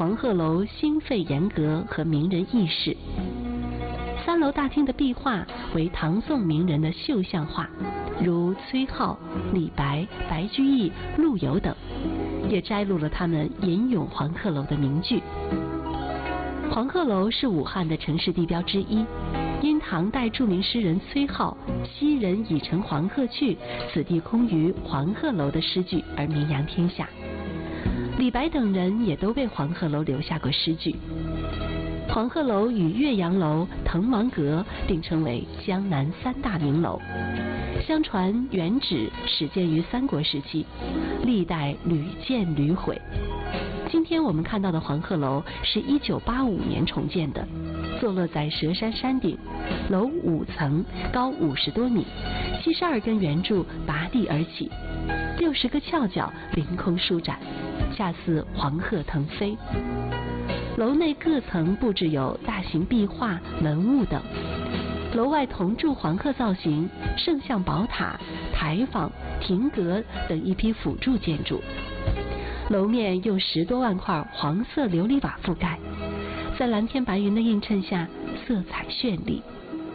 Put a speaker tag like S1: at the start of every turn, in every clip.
S1: 黄鹤楼心肺严格和名人轶事。3楼大厅的壁画为唐宋名人的绣像画，如崔颢、李白、白居易、陆游等，也摘录了他们吟咏黄鹤楼的名句。黄鹤楼是武汉的城市地标之一，因唐代著名诗人崔颢“昔人已乘黄鹤去，此地空余黄鹤楼”的诗句而名扬天下。李白等人也都为黄鹤楼留下过诗句。黄鹤楼与岳阳楼、滕王阁并称为江南3大名楼。相传原址始建于三国时期，历代屡建屡毁。今天我们看到的黄鹤楼是1985年重建的，坐落在佘山山顶，楼5层，高50多米，72根圆柱拔地而起，60个翘角凌空舒展，恰似黄鹤腾飞。楼内各层布置有大型壁画、文物等，楼外铜铸黄鹤造型、圣像宝塔、牌坊、亭阁等一批辅助建筑。楼面用10多万块黄色琉璃瓦覆盖，在蓝天白云的映衬下，色彩绚丽。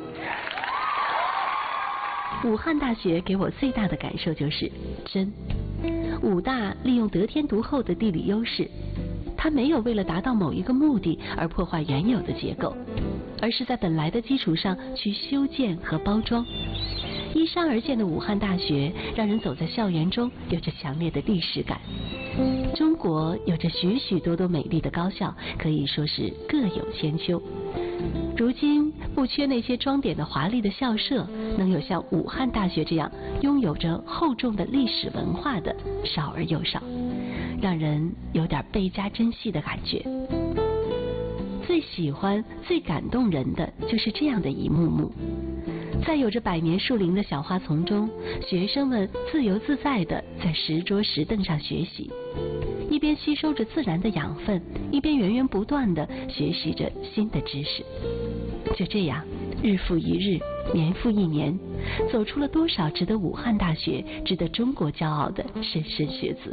S1: 武汉大学给我最大的感受就是真。武大利用得天独厚的地理优势，它没有为了达到某一个目的而破坏原有的结构，而是在本来的基础上去修建和包装。依山而建的武汉大学，让人走在校园中有着强烈的历史感。中国有着许许多多美丽的高校，可以说是各有千秋。如今不缺那些装点的华丽的校舍，能有像武汉大学这样拥有着厚重的历史文化的少而又少，让人有点倍加珍惜的感觉。最喜欢、最感动人的就是这样的一幕幕。在有着百年树龄的小花丛中，学生们自由自在地在石桌石凳上学习，一边吸收着自然的养分，一边源源不断地学习着新的知识。就这样，日复一日，年复一年，走出了多少值得武汉大学、值得中国骄傲的莘莘学子。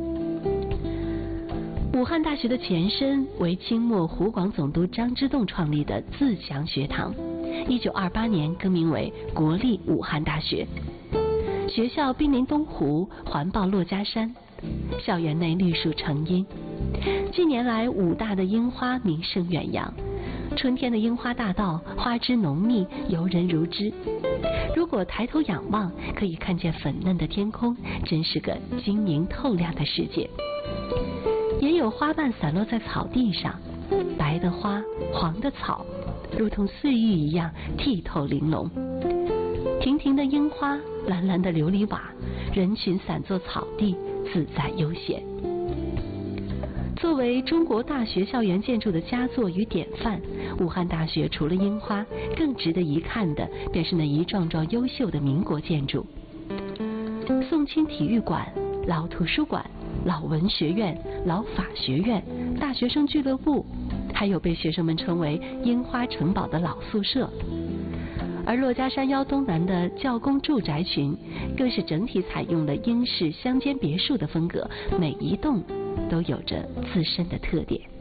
S1: 武汉大学的前身为清末湖广总督张之洞创立的自强学堂，1928年更名为国立武汉大学。学校濒临东湖，环抱珞珈山，校园内绿树成荫。近年来，武大的樱花名声远扬，春天的樱花大道花枝浓密，游人如织。如果抬头仰望，可以看见粉嫩的天空，真是个晶莹透亮的世界。也有花瓣散落在草地上，白的花，黄的草，如同碎玉一样剔透玲珑。亭亭的樱花，蓝蓝的琉璃瓦，人群散作草地，自在悠闲。作为中国大学校园建筑的佳作与典范，武汉大学除了樱花，更值得一看的便是那一幢幢优秀的民国建筑。宋清体育馆、老图书馆、老文学院、老法学院、大学生俱乐部，还有被学生们称为樱花城堡的老宿舍。而珞珈山腰东南的教工住宅群，更是整体采用了英式乡间别墅的风格，每一栋都有着自身的特点。